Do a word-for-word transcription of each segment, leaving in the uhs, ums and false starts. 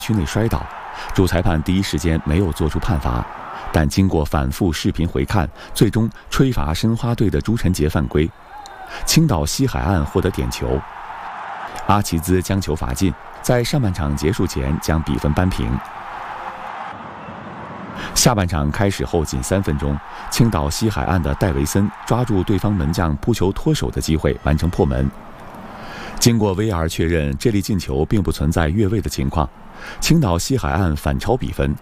区内摔倒，主裁判第一时间没有做出判罚，但经过反复视频回看，最终吹罚申花队的朱晨杰犯规，青岛西海岸获得点球。阿齐兹将球罚进，在上半场结束前将比分扳平。下半场开始后仅三分钟，青岛西海岸的戴维森抓住对方门将扑球脱手的机会完成破门。经过 V R 确认，这粒进球并不存在越位的情况，青岛西海岸反超比分，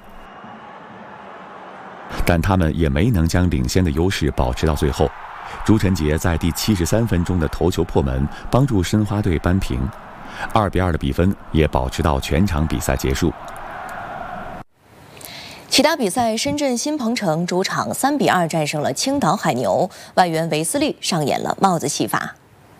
但他们也没能将领先的优势保持到最后。朱晨杰在第七十三分钟的头球破门，帮助申花队扳平，二比二的比分也保持到全场比赛结束。 其他比赛，深圳新鹏城主场三比二战胜了青岛海牛，外援维斯利上演了帽子戏法。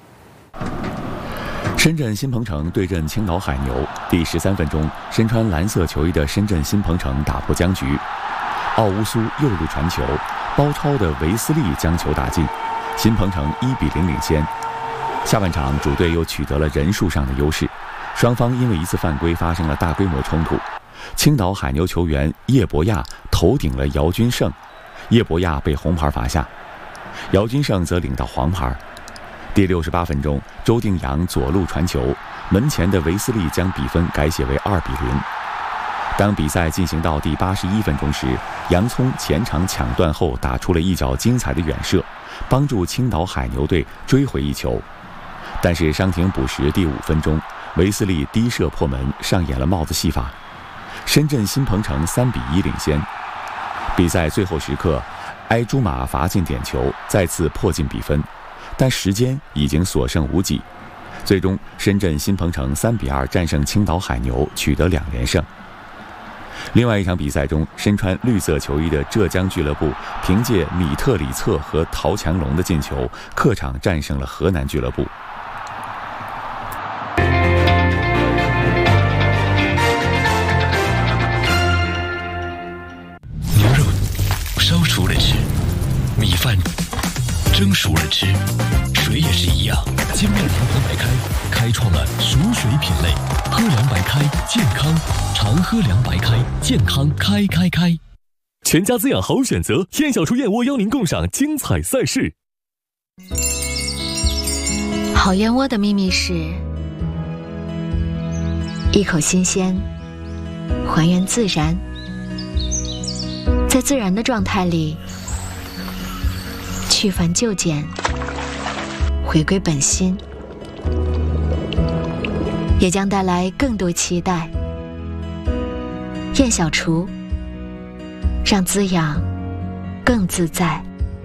深圳新鹏城对阵青岛海牛，第十三分钟，身穿蓝色球衣的深圳新鹏城打破僵局，奥乌苏右路传球，包抄的维斯利将球打进，新鹏城一比零领先。下半场主队又取得了人数上的优势，双方因为一次犯规发生了大规模冲突。青岛海牛球员叶博亚头顶了姚军胜，叶博亚被红牌罚下，姚军胜则领到黄牌。第六十八分钟，周定洋左路传球，门前的维斯利将比分改写为二比零。当比赛进行到第八十一分钟时，洋葱前场抢断后打出了一脚精彩的远射，帮助青岛海牛队追回一球。但是伤停补时第五分钟，维斯利低射破门，上演了帽子戏法。深圳新鹏城三比一领先。比赛最后时刻，埃朱马罚进点球，再次迫近比分，但时间已经所剩无几。最终，深圳新鹏城三比二战胜青岛海牛，取得两连胜。另外一场比赛中，身穿绿色球衣的浙江俱乐部凭借米特里策和陶强龙的进球，客场战胜了河南俱乐部。 熟了吃，米饭蒸熟了吃，水也是一样。精酿长河白开开创了熟水品类，喝凉白开健康，常喝凉白开健康开开开。 全家滋养好选择，燕小厨燕窝邀您共赏精彩赛事。 好燕窝的秘密是一口新鲜，还原自然。在自然的状态里，去繁就简，回归本心，也将带来更多期待。燕小厨，让滋养更自在。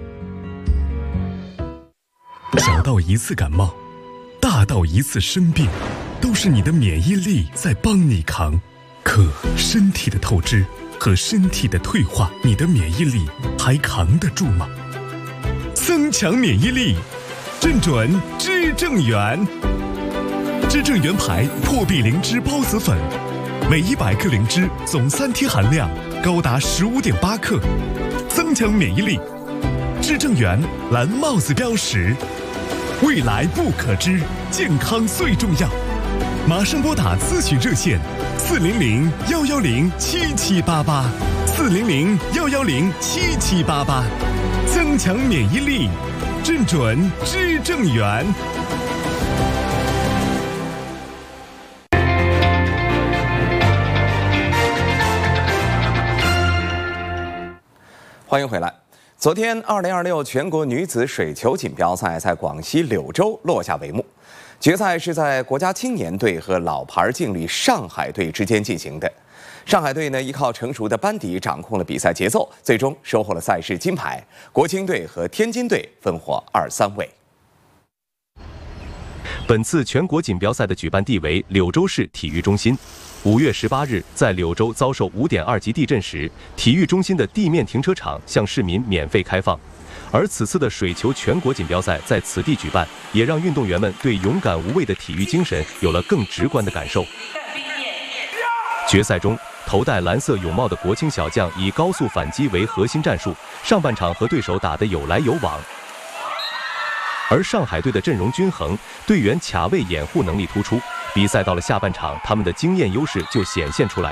小到一次感冒，大到一次生病，都是你的免疫力在帮你扛。可身体的透支和身体的退化，你的免疫力还扛得住吗？增强免疫力，正准知正元。知正元牌破壁灵芝孢子粉，每一百克灵芝总三贴含量高达十五点八克，增强免疫力。知正元蓝帽子标识，未来不可知，健康最重要。马上拨打咨询热线四零零幺幺零七七八八，四零零幺幺零七七八八，增强免疫力，正准知正元。 欢迎回来。昨天，二零二六全国女子水球锦标赛在广西柳州落下帷幕。决赛是在国家青年队和老牌劲旅上海队之间进行的。上海队呢，依靠成熟的班底掌控了比赛节奏，最终收获了赛事金牌。国青队和天津队分获二三位。 本次全国锦标赛的举办地为柳州市体育中心。五月十八日，在柳州遭受五点二级地震时，体育中心的地面停车场向市民免费开放。而此次的水球全国锦标赛在此地举办，也让运动员们对勇敢无畏的体育精神有了更直观的感受。决赛中，头戴蓝色泳帽的国青小将以高速反击为核心战术，上半场和对手打得有来有往。而上海队的阵容均衡，队员卡位掩护能力突出，比赛到了下半场，他们的经验优势就显现出来。